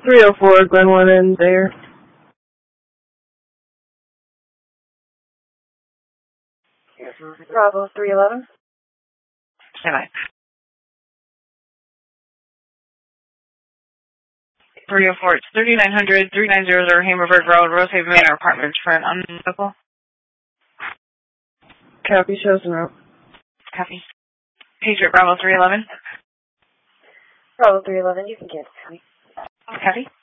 304 Glenwood and there. Bravo 311. Stand by. 304, it's 3900, 3900 Hamerburg Road, Rosehaven Manor Apartments for an unlocal. Copy, shows en route. Copy. Patriot Bravo 311. Bravo 311, you can get it. Copy.